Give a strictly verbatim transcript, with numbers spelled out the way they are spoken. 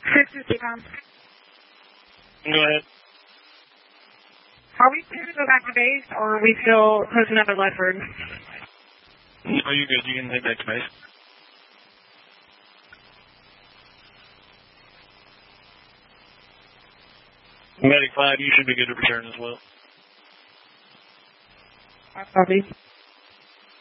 six fifty pounds. Go ahead. Are we clear to go back to base, or are we still posting up at Ledford? No, you're good. You can head back to base. Medic five, you should be good to return as well. Copy.